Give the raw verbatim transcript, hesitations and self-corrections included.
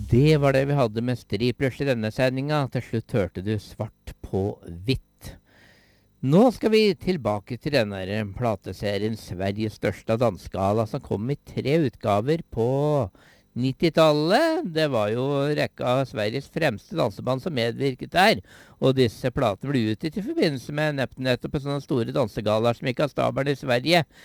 Det var det vi hadde med striplers i denne sendinga. Til slutt hørte du Svart på hvitt. Nå skal vi tilbake til denne her plateserien Sveriges største dansegala, som kom i tre utgaver på nittitallet. Det var jo rekka av Sveriges fremste danseband som medvirket der. Og disse platene ble utgitt i forbindelse med nett- nettopp sånne store dansegalaer som gikk av stabelen i Sverige.